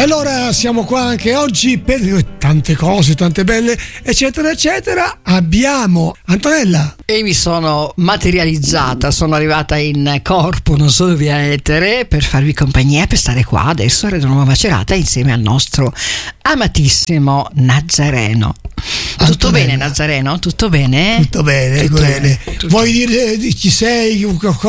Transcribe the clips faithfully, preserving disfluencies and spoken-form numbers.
allora siamo qua anche oggi per tante cose, tante belle, eccetera, eccetera. Abbiamo Antonella. E mi sono materializzata, sono arrivata in corpo, non solo via etere, per farvi compagnia, per stare qua adesso a Radio Nuova Macerata insieme al nostro amatissimo Nazareno. Tutto Antonella. bene, Nazareno? Tutto bene? Tutto bene, Tutto bene. bene. Tutto Vuoi dire di chi sei,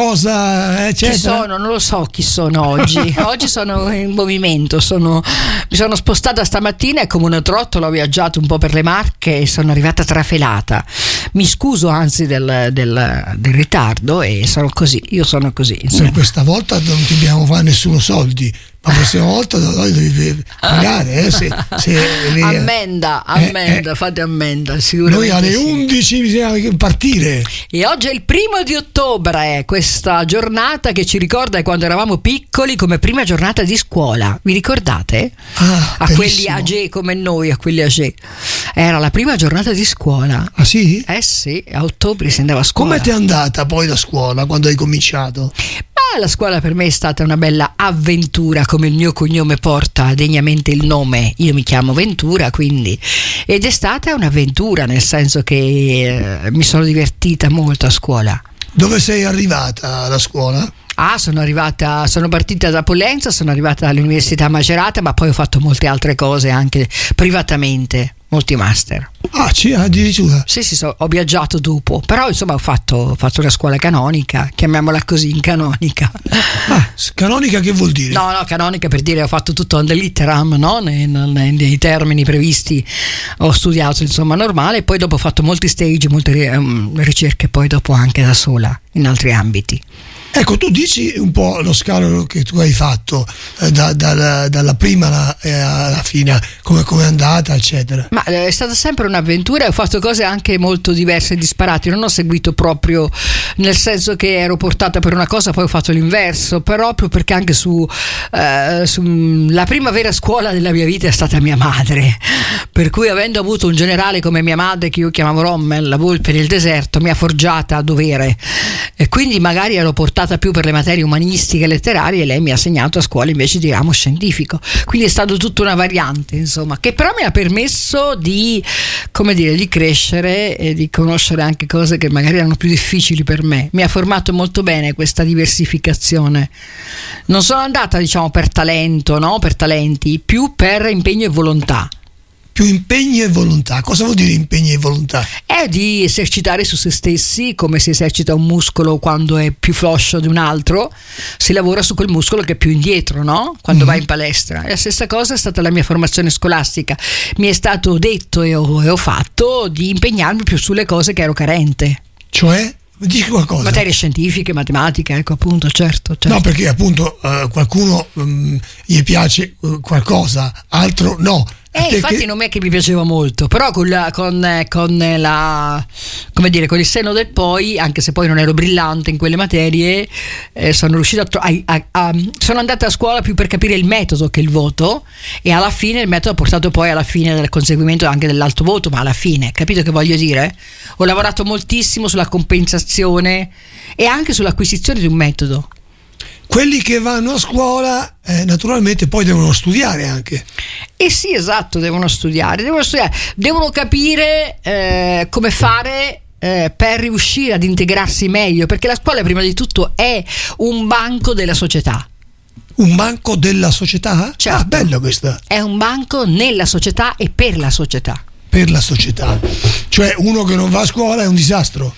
cosa, eccetera? Chi sono? Non lo so chi sono oggi. Oggi sono in movimento, sono, mi sono spostata stamattina e come una trottola ho viaggiato un po' per le Marche e sono arrivata trafelata. Mi scuso anzi del, del, del ritardo e sono così, io sono così. Per questa volta non ti abbiamo fare nessuno soldi, ma la prossima volta noi devi pagare, eh, se, se, ammenda, ammenda, eh, eh. fate ammenda, sicuramente. Noi alle sì. undici bisogna partire. E oggi è il primo di ottobre, eh, questa giornata che ci ricorda quando eravamo piccoli come prima giornata di scuola. Vi ricordate? Ah, a quelli age come noi, a quelli age. Era la prima giornata di scuola. Ah sì? Eh sì, a ottobre si andava a scuola. Come ti è andata poi la scuola quando hai cominciato? Ah, la scuola per me è stata una bella avventura, come il mio cognome porta degnamente il nome. Io mi chiamo Ventura, quindi. Ed è stata un'avventura, nel senso che eh, mi sono divertita molto a scuola. Dove sei arrivata alla scuola? Ah, sono arrivata, sono partita da Pollenza, sono arrivata all'Università Macerata, ma poi ho fatto molte altre cose anche privatamente, molti master. Ah, sì, addirittura? Sì, sì, so, ho viaggiato dopo, però insomma ho fatto, ho fatto una scuola canonica, chiamiamola così, in canonica. Ah, canonica che vuol dire? No, no, canonica per dire ho fatto tutto on the litteram, no? Nei, nei, nei termini previsti ho studiato insomma normale, e poi dopo ho fatto molti stage, molte um, ricerche poi dopo anche da sola in altri ambiti. Ecco, tu dici un po' lo scalo che tu hai fatto eh, da, da, dalla prima alla, eh, alla fine, come è andata, eccetera. Ma è stata sempre un'avventura e ho fatto cose anche molto diverse e disparate. Non ho seguito proprio nel senso che ero portata per una cosa, poi ho fatto l'inverso, proprio perché anche su, eh, su la prima vera scuola della mia vita è stata mia madre, per cui avendo avuto un generale come mia madre, che io chiamavo Rommel, la volpe del deserto, mi ha forgiata a dovere, e quindi magari ero portata più per le materie umanistiche e letterarie e lei mi ha segnato a scuola invece di ramo scientifico, quindi è stato tutta una variante insomma, che però mi ha permesso di, come dire, di crescere e di conoscere anche cose che magari erano più difficili per me. Mi ha formato molto bene questa diversificazione. Non sono andata diciamo per talento, no? Per talenti, più per impegno e volontà. Più impegno e volontà. Cosa vuol dire impegno e volontà? È di esercitare su se stessi, come si esercita un muscolo quando è più floscio di un altro, si lavora su quel muscolo che è più indietro, no? Quando mm. vai in palestra. E la stessa cosa è stata la mia formazione scolastica. Mi è stato detto e ho, e ho fatto di impegnarmi più sulle cose che ero carente. Cioè? Dici qualcosa? Materie scientifiche, matematica, ecco appunto, certo. certo. No, perché appunto uh, qualcuno um, gli piace uh, qualcosa, altro no. Eh, infatti che... non è che mi piaceva molto, però con la, con, con la, come dire, con il senno del poi, anche se poi non ero brillante in quelle materie, eh, sono riuscita a, a, a sono andata a scuola più per capire il metodo che il voto, e alla fine il metodo ha portato poi alla fine del conseguimento anche dell'alto voto, ma alla fine, capito che voglio dire? Ho lavorato moltissimo sulla compensazione e anche sull'acquisizione di un metodo. Quelli che vanno a scuola eh, naturalmente poi devono studiare anche. Eh sì, esatto, devono studiare, devono studiare, devono capire eh, come fare eh, per riuscire ad integrarsi meglio, perché la scuola prima di tutto è un banco della società. Un banco della società? Certo. Ah, bella questa. È un banco nella società e per la società. Per la società. Cioè uno che non va a scuola è un disastro.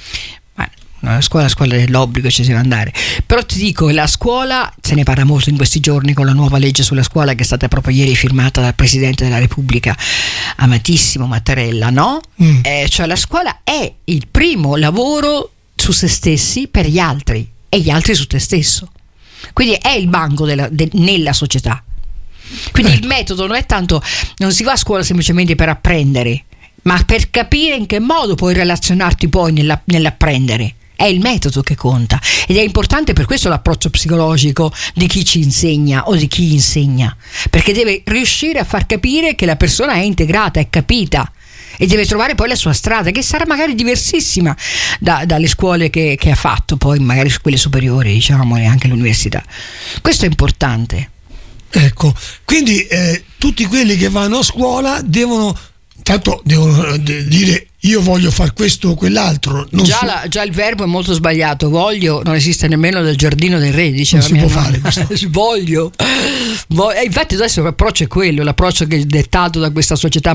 La scuola, la scuola dell'obbligo ci si deve andare, però ti dico, la scuola, se ne parla molto in questi giorni con la nuova legge sulla scuola che è stata proprio ieri firmata dal Presidente della Repubblica, amatissimo Mattarella, no? Mm. Eh, cioè la scuola è il primo lavoro su se stessi per gli altri e gli altri su te stesso, quindi è il banco della, de, nella società. Quindi eh. il metodo non è tanto, non si va a scuola semplicemente per apprendere, ma per capire in che modo puoi relazionarti poi nella, nell'apprendere. È il metodo che conta, ed è importante per questo l'approccio psicologico di chi ci insegna o di chi insegna, perché deve riuscire a far capire che la persona è integrata, è capita, e deve trovare poi la sua strada, che sarà magari diversissima da, dalle scuole che, che ha fatto, poi magari su quelle superiori, diciamo, e anche l'università. Questo è importante. Ecco, quindi eh, tutti quelli che vanno a scuola devono, tanto devono dire io voglio fare questo o quell'altro. Non già, so. la, già il verbo è molto sbagliato. Voglio non esiste nemmeno nel giardino dei re, diceva non si mia può nonna. fare questo. Voglio. Voglio. E infatti adesso l'approccio è quello, l'approccio che è dettato da questa società